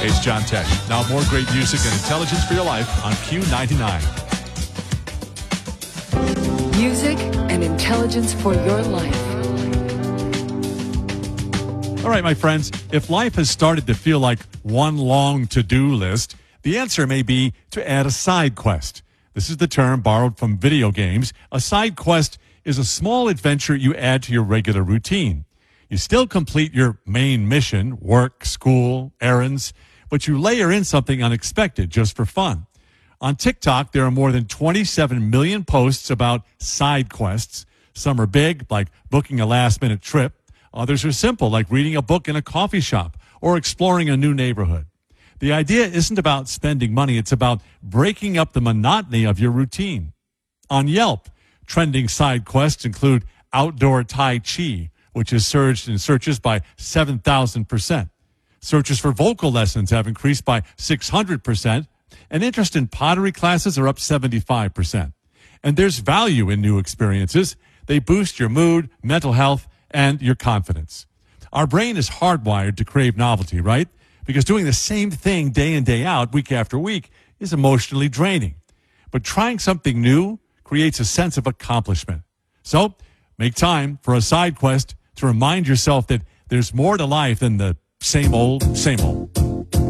Hey, it's John Tesh. Now more great music and intelligence for your life on Q99. Music and intelligence for your life. All right, my friends, if life has started to feel like one long to-do list, the answer may be to add a side quest. This is the term borrowed from video games. A side quest is a small adventure you add to your regular routine. You still complete your main mission, work, school, errands, but you layer in something unexpected just for fun. On TikTok, there are more than 27 million posts about side quests. Some are big, like booking a last-minute trip. Others are simple, like reading a book in a coffee shop or exploring a new neighborhood. The idea isn't about spending money. It's about breaking up the monotony of your routine. On Yelp, trending side quests include outdoor Tai Chi, which has surged in searches by 7,000%. Searches for vocal lessons have increased by 600%, and interest in pottery classes are up 75%. And there's value in new experiences. They boost your mood, mental health, and your confidence. Our brain is hardwired to crave novelty, right? Because doing the same thing day in, day out, week after week, is emotionally draining. But trying something new creates a sense of accomplishment. So, make time for a side quest to remind yourself that there's more to life than the same old, same old.